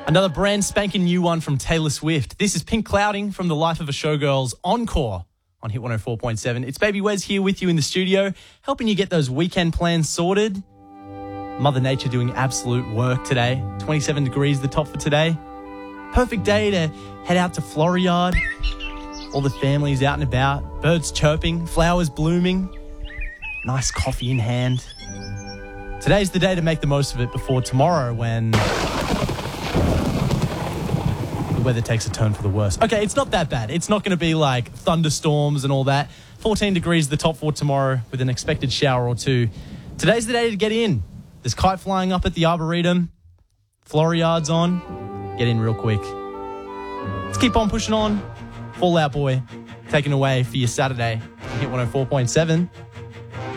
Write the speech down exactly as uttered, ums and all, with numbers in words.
Another brand spanking new one from Taylor Swift. This is Pink Clouding from The Life of a Showgirl's Encore on Hit one oh four point seven. It's Baby Wes here with you in the studio, helping you get those weekend plans sorted. Mother Nature doing absolute work today. twenty-seven degrees the top for today. Perfect day to head out to Floriade. All the families out and about. Birds chirping, flowers blooming. Nice coffee in hand. Today's the day to make the most of it before tomorrow when the weather takes a turn for the worse. Okay, it's not that bad. It's not going to be like thunderstorms and all that. fourteen degrees the top for tomorrow with an expected shower or two. Today's the day to get in. There's kite flying up at the Arboretum. Floriade's on. Get in real quick. Let's keep on pushing on. Fall Out Boy taken away for your Saturday. Hit one oh four point seven.